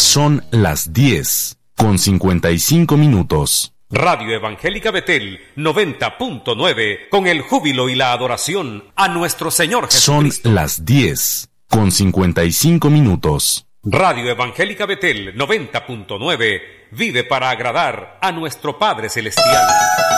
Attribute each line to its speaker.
Speaker 1: Son las 10:55.
Speaker 2: Radio Evangélica Betel 90.9, con el júbilo y la adoración a nuestro Señor Jesucristo.
Speaker 1: Son las 10:55.
Speaker 2: Radio Evangélica Betel 90.9 vive para agradar a nuestro Padre Celestial.